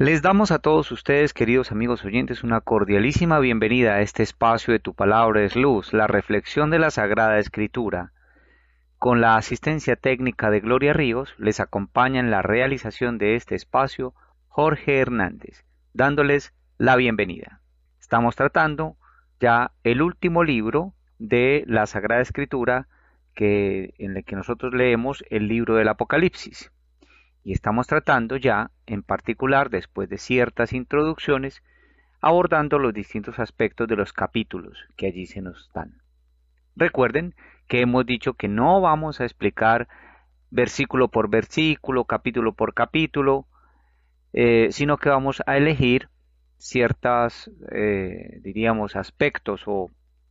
Les damos a todos ustedes, queridos amigos oyentes, una cordialísima bienvenida a este espacio de Tu Palabra es Luz, la reflexión de la Sagrada Escritura. Con la asistencia técnica de Gloria Ríos, les acompaña en la realización de este espacio Jorge Hernández, dándoles la bienvenida. Estamos tratando ya el último libro de la Sagrada Escritura en el que nosotros leemos el libro del Apocalipsis. Y estamos tratando ya, en particular, después de ciertas introducciones, abordando los distintos aspectos de los capítulos que allí se nos dan. Recuerden que hemos dicho que no vamos a explicar versículo por versículo, capítulo por capítulo, sino que vamos a elegir ciertas, diríamos, aspectos o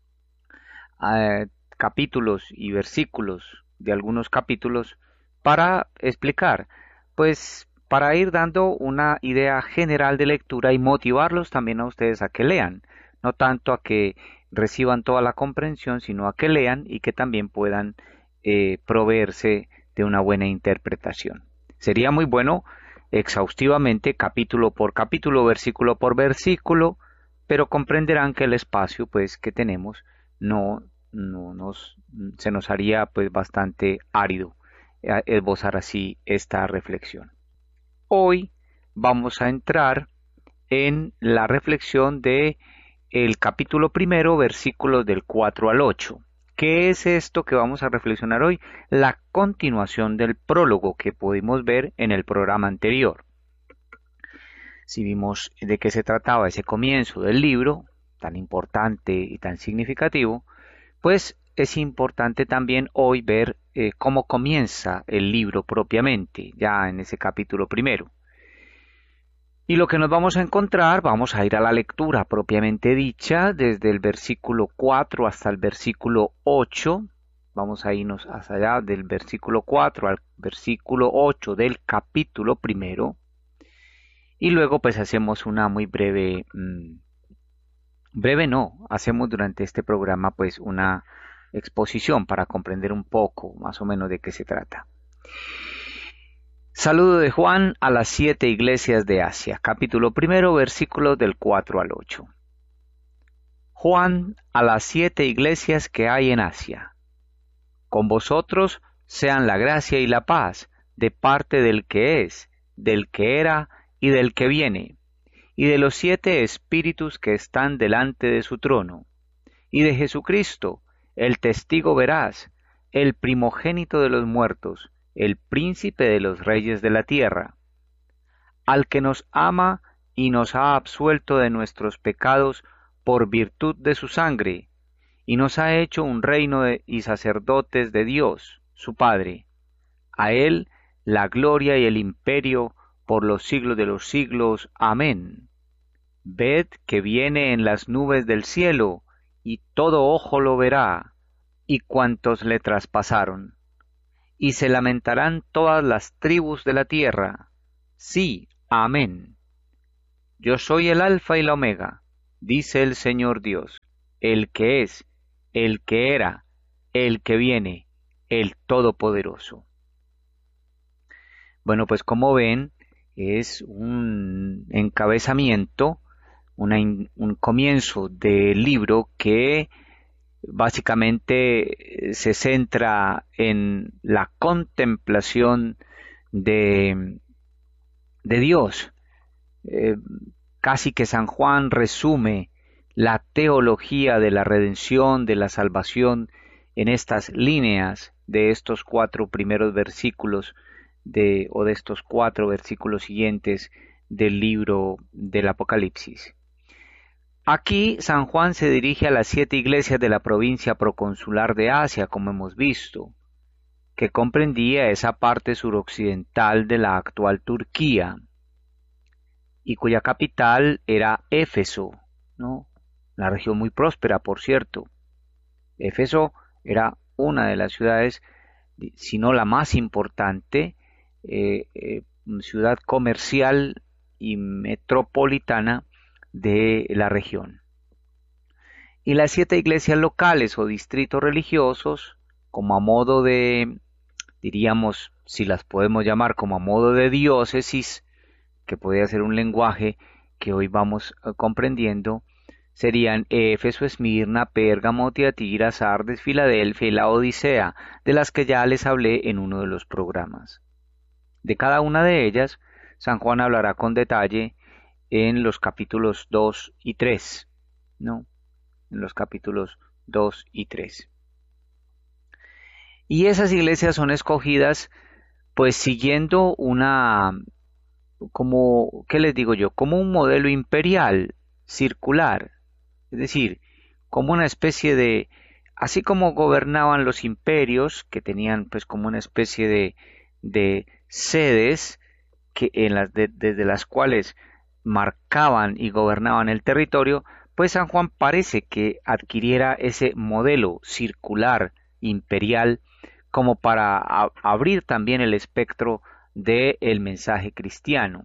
capítulos y versículos de algunos capítulos para explicar, pues para ir dando una idea general de lectura y motivarlos también a ustedes a que lean, no tanto a que reciban toda la comprensión, sino a que lean y que también puedan proveerse de una buena interpretación. Sería muy bueno exhaustivamente, capítulo por capítulo, versículo por versículo, pero comprenderán que el espacio pues que tenemos no se nos haría pues bastante árido esbozar así esta reflexión. Hoy vamos a entrar en la reflexión de el capítulo primero, versículos del 4 al 8. ¿Qué es esto que vamos a reflexionar hoy? La continuación del prólogo que pudimos ver en el programa anterior. Si vimos de qué se trataba ese comienzo del libro, tan importante y tan significativo, pues es importante también hoy ver cómo comienza el libro propiamente, ya en ese capítulo primero. Y lo que nos vamos a encontrar, vamos a ir a la lectura propiamente dicha, desde el versículo 4 hasta el versículo 8. Vamos a irnos hasta allá del versículo 4 al versículo 8 del capítulo primero. Y luego pues hacemos una muy breve, hacemos durante este programa pues una exposición para comprender un poco más o menos de qué se trata. Saludo de Juan a las 7 iglesias de Asia, capítulo primero, versículos del 4 al 8. Juan a las 7 iglesias que hay en Asia. Con vosotros sean la gracia y la paz de parte del que es, del que era y del que viene, y de los 7 espíritus que están delante de su trono, y de Jesucristo, el testigo veraz, el primogénito de los muertos, el príncipe de los reyes de la tierra, al que nos ama y nos ha absuelto de nuestros pecados por virtud de su sangre, y nos ha hecho un reino y sacerdotes de Dios, su Padre. A él la gloria y el imperio por los siglos de los siglos. Amén. Ved que viene en las nubes del cielo, y todo ojo lo verá, y cuantos le traspasaron. Y se lamentarán todas las tribus de la tierra. Sí, amén. Yo soy el Alfa y la Omega, dice el Señor Dios, el que es, el que era, el que viene, el Todopoderoso. Bueno, pues como ven, es un encabezamiento, un comienzo del libro que básicamente se centra en la contemplación de Dios. Casi que San Juan resume la teología de la redención, de la salvación, en estas líneas de estos 4 primeros versículos o de estos 4 versículos siguientes del libro del Apocalipsis. Aquí San Juan se dirige a las 7 iglesias de la provincia proconsular de Asia, como hemos visto, que comprendía esa parte suroccidental de la actual Turquía, y cuya capital era Éfeso, ¿no? Una región muy próspera, por cierto. Éfeso era una de las ciudades, si no la más importante, ciudad comercial y metropolitana de la región. Y las 7 iglesias locales o distritos religiosos, como a modo de, diríamos, si las podemos llamar como a modo de diócesis, que podía ser un lenguaje que hoy vamos comprendiendo, serían Éfeso, Esmirna, Pérgamo, Tiatira, Sardes, Filadelfia y la Odisea, de las que ya les hablé en uno de los programas. De cada una de ellas, San Juan hablará con detalle en los capítulos 2 y 3, ¿no? En los capítulos 2 y 3. Y esas iglesias son escogidas pues siguiendo como, ¿qué les digo yo? Como un modelo imperial, circular, es decir, como una especie así como gobernaban los imperios, que tenían pues como una especie de sedes desde las cuales marcaban y gobernaban el territorio, pues San Juan parece que adquiriera ese modelo circular imperial como para abrir también el espectro del mensaje cristiano.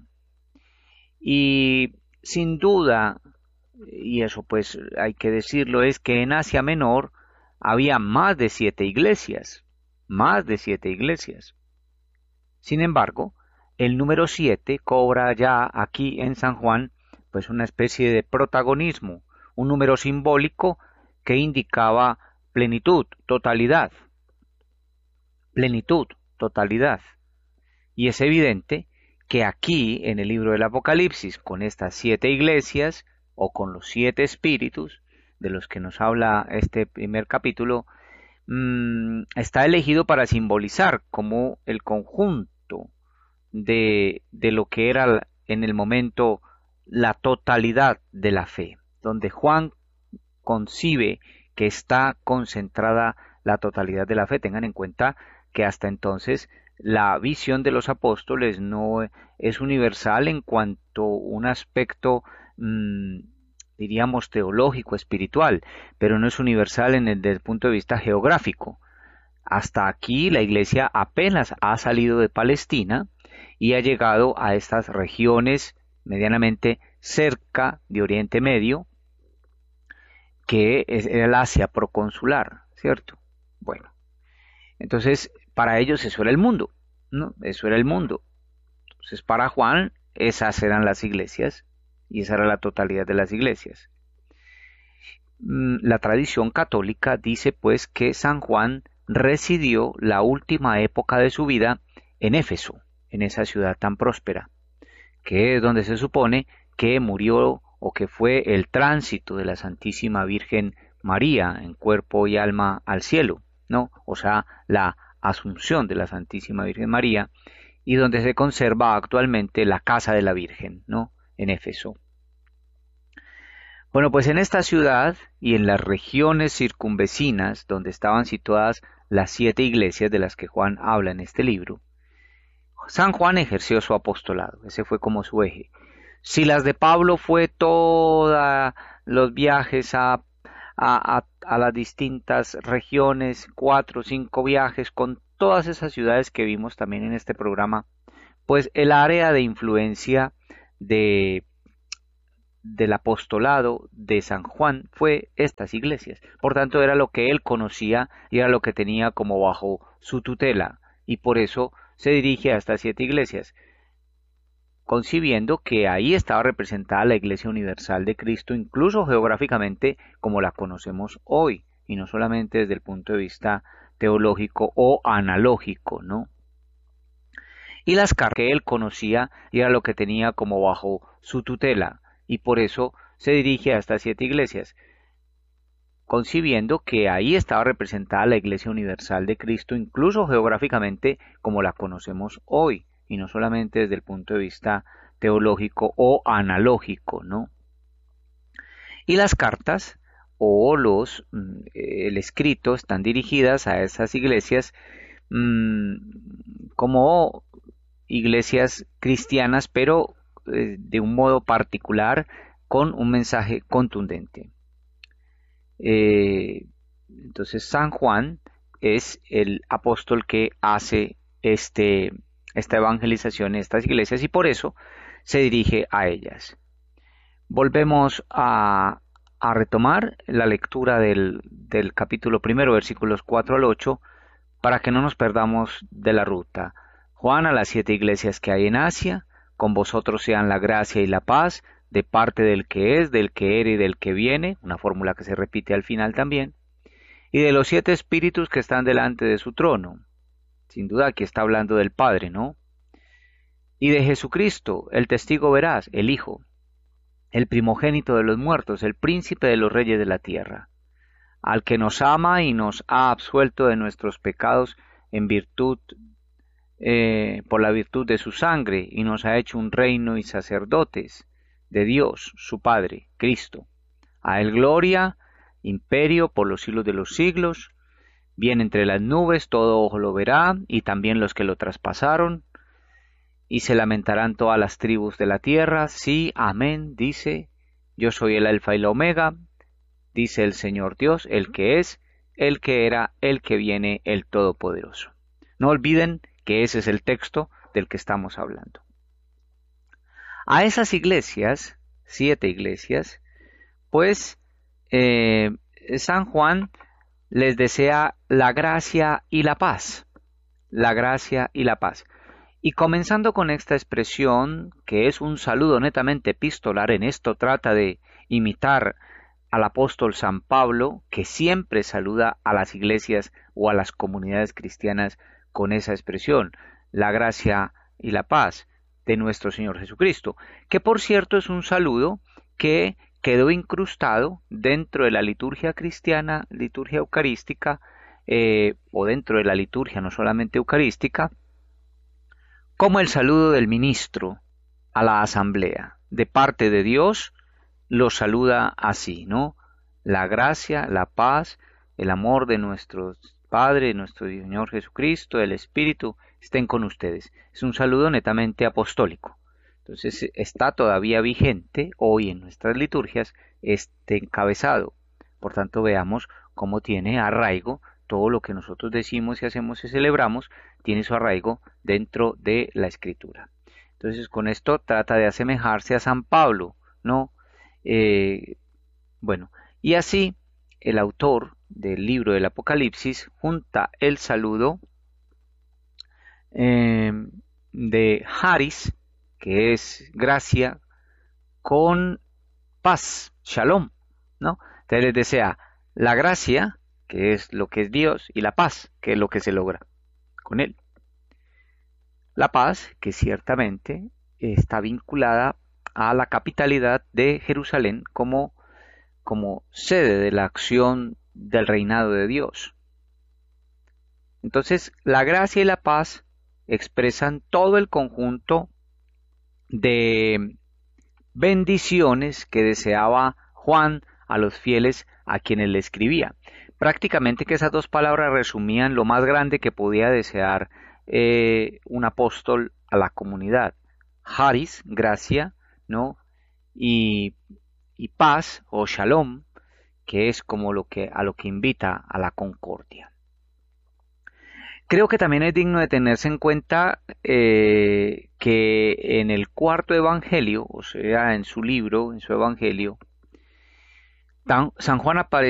Y sin duda, y eso pues hay que decirlo, es que en Asia Menor había más de 7 iglesias, más de 7 iglesias. Sin embargo, el número 7 cobra ya aquí en San Juan pues una especie de protagonismo, un número simbólico que indicaba plenitud, totalidad, plenitud, totalidad. Y es evidente que aquí en el libro del Apocalipsis, con estas 7 iglesias o con los 7 espíritus de los que nos habla este primer capítulo, está elegido para simbolizar como el conjunto de lo que era en el momento la totalidad de la fe, donde Juan concibe que está concentrada la totalidad de la fe. Tengan en cuenta que hasta entonces la visión de los apóstoles no es universal en cuanto a un aspecto, diríamos, teológico, espiritual, pero no es universal desde el punto de vista geográfico. Hasta aquí la iglesia apenas ha salido de Palestina y ha llegado a estas regiones medianamente cerca de Oriente Medio, que es el Asia proconsular, ¿cierto? Bueno, entonces para ellos eso era el mundo, ¿no? Eso era el mundo. Entonces para Juan esas eran las iglesias y esa era la totalidad de las iglesias. La tradición católica dice pues que San Juan residió la última época de su vida en Éfeso, en esa ciudad tan próspera, que es donde se supone que murió o que fue el tránsito de la Santísima Virgen María en cuerpo y alma al cielo, ¿no? O sea, la asunción de la Santísima Virgen María, y donde se conserva actualmente la casa de la Virgen, ¿no? En Éfeso. Bueno, pues en esta ciudad y en las regiones circunvecinas donde estaban situadas las 7 iglesias de las que Juan habla en este libro, San Juan ejerció su apostolado, ese fue como su eje. Si las de Pablo fue todos los viajes a las distintas regiones, 4 o 5 viajes con todas esas ciudades que vimos también en este programa, pues el área de influencia del apostolado de San Juan fue estas iglesias. Por tanto, era lo que él conocía y era lo que tenía como bajo su tutela, y por eso se dirige a estas 7 iglesias, concibiendo que ahí estaba representada la Iglesia Universal de Cristo, incluso geográficamente como la conocemos hoy, y no solamente desde el punto de vista teológico o analógico, ¿no? Y las cartas que él conocía era lo que tenía como bajo su tutela, y por eso se dirige a estas 7 iglesias, concibiendo que ahí estaba representada la Iglesia Universal de Cristo, incluso geográficamente como la conocemos hoy, y no solamente desde el punto de vista teológico o analógico, ¿no? Y las cartas o el escrito están dirigidas a esas iglesias como iglesias cristianas, pero de un modo particular, con un mensaje contundente. Entonces San Juan es el apóstol que hace esta evangelización en estas iglesias y por eso se dirige a ellas. Volvemos a retomar la lectura del capítulo primero, versículos 4 al 8, para que no nos perdamos de la ruta. Juan a las 7 iglesias que hay en Asia, Con vosotros sean la gracia y la paz, de parte del que es, del que era y del que viene, una fórmula que se repite al final también, y de los 7 espíritus que están delante de su trono. Sin duda aquí está hablando del Padre, ¿no? Y de Jesucristo, el testigo veraz, el Hijo, el primogénito de los muertos, el príncipe de los reyes de la tierra, al que nos ama y nos ha absuelto de nuestros pecados en virtud, por la virtud de su sangre, y nos ha hecho un reino y sacerdotes de Dios, su Padre, Cristo. A él gloria, imperio por los siglos de los siglos. Viene entre las nubes, todo ojo lo verá, y también los que lo traspasaron, y se lamentarán todas las tribus de la tierra. Sí, amén, dice, yo soy el alfa y la omega, dice el Señor Dios, el que es, el que era, el que viene, el Todopoderoso. No olviden que ese es el texto del que estamos hablando. A esas iglesias, 7 iglesias, pues San Juan les desea la gracia y la paz. La gracia y la paz. Y comenzando con esta expresión, que es un saludo netamente epistolar, en esto trata de imitar al apóstol San Pablo, que siempre saluda a las iglesias o a las comunidades cristianas con esa expresión, la gracia y la paz de nuestro Señor Jesucristo, que por cierto es un saludo que quedó incrustado dentro de la liturgia cristiana, liturgia eucarística, o dentro de la liturgia no solamente eucarística, como el saludo del ministro a la asamblea. De parte de Dios lo saluda así, ¿no? La gracia, la paz, el amor de nuestro Padre, nuestro Señor Jesucristo, el Espíritu, estén con ustedes. Es un saludo netamente apostólico. Entonces está todavía vigente hoy en nuestras liturgias este encabezado. Por tanto, veamos cómo tiene arraigo todo lo que nosotros decimos y hacemos y celebramos, tiene su arraigo dentro de la Escritura. Entonces, con esto trata de asemejarse a San Pablo, ¿no? Bueno, y así el autor del libro del Apocalipsis junta el saludo de Haris, que es gracia, con paz, shalom, ¿no? Entonces les desea la gracia, que es lo que es Dios, y la paz, que es lo que se logra con él. La paz, que ciertamente está vinculada a la capitalidad de Jerusalén como sede de la acción del reinado de Dios. Entonces, la gracia y la paz expresan todo el conjunto de bendiciones que deseaba Juan a los fieles a quienes le escribía. Prácticamente que esas 2 palabras resumían lo más grande que podía desear un apóstol a la comunidad. Haris, gracia, ¿no? Y paz o shalom, que es como a lo que invita a la concordia. Creo que también es digno de tenerse en cuenta que en el 4.º evangelio, o sea, en su libro, en su evangelio, San Juan aparece